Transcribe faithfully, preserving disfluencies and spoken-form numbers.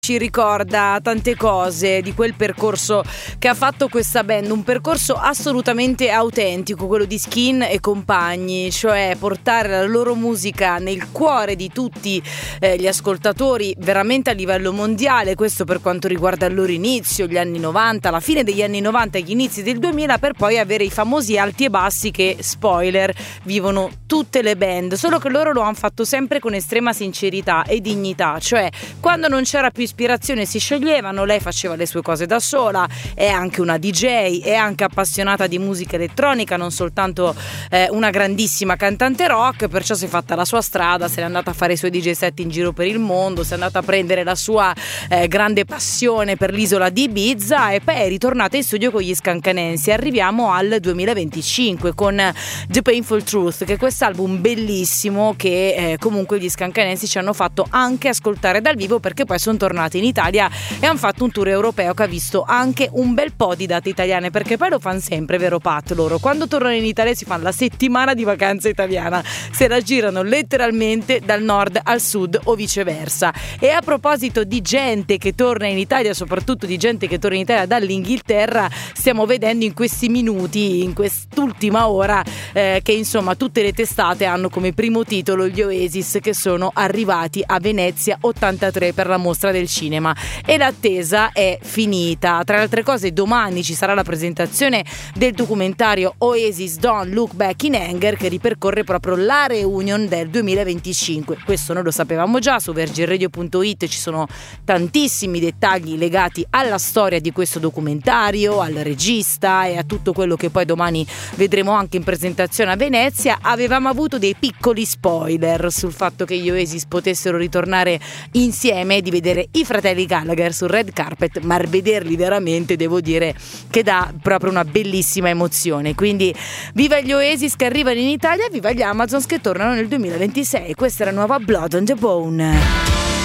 ci ricorda tante cose di quel percorso che ha fatto questa band, un percorso assolutamente autentico, quello di Skin e compagni, cioè portare la loro musica nel cuore di tutti eh, gli ascoltatori veramente a livello mondiale. Questo per quanto riguarda il loro inizio, gli anni novanta, la fine degli anni novanta e gli inizi del duemila, per poi avere i famosi alti e bassi che, spoiler, vivono tutte le band, solo che loro lo hanno fatto sempre con estrema sincerità e dignità, cioè quando non c'era più ispirazione si scioglievano, lei faceva le sue cose da sola, è anche una D J, è anche appassionata di musica elettronica, non soltanto eh, una grandissima cantante rock, perciò si è fatta la sua strada, se n'è andata a fare i suoi D J set in giro per il mondo, si è andata a prendere la sua eh, grande passione per l'isola di Ibiza e poi è ritornata in studio con gli Scancanensi. Arriviamo al duemilaventicinque con The Painful Truth, che è quest'album bellissimo che eh, comunque gli Scancanensi ci hanno fatto anche ascoltare dal vivo, perché poi sono tornati in Italia e hanno fatto un tour europeo che ha visto anche un bel po' di date italiane, perché poi lo fanno sempre, vero Pat? Loro quando tornano in Italia si fanno la settimana di vacanza italiana, se la girano letteralmente dal nord al sud o viceversa. E a proposito di gente che torna in Italia, soprattutto di gente che torna in Italia dall'Inghilterra, stiamo vedendo in questi minuti, in quest'ultima ora eh, che insomma tutte le testate hanno come primo titolo gli Oasis, che sono arrivati a Venezia ottantatré per la mostra del cinema e l'attesa è finita. Tra le altre cose, domani ci sarà la presentazione del documentario Oasis Don't Look Back in Anger, che ripercorre proprio la reunion del duemilaventicinque. Questo noi lo sapevamo già, su virgin radio punto it ci sono tantissimi dettagli legati alla storia di questo documentario, al regista e a tutto quello che poi domani vedremo anche in presentazione a Venezia. Avevamo avuto dei piccoli spoiler sul fatto che gli Oasis potessero ritornare insieme e di vedere i fratelli Gallagher sul red carpet, ma vederli veramente devo dire che dà proprio una bellissima emozione. Quindi viva gli Oasis che arrivano in Italia, viva gli Amazons che tornano nel duemilaventisei. Questa è la nuova Blood on the Bone.